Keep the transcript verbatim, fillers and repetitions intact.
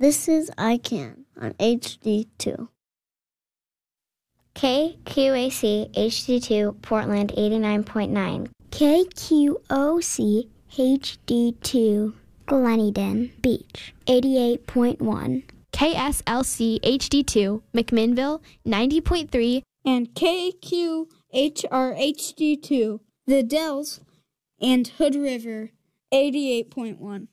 This is I Can on H D two. K Q A C H D two Portland eighty-nine point nine. K Q O C H D two Gleneden Beach eighty-eight point one. K S L C H D two McMinnville ninety point three. And K Q H R H D two The Dells and Hood River eighty-eight point one.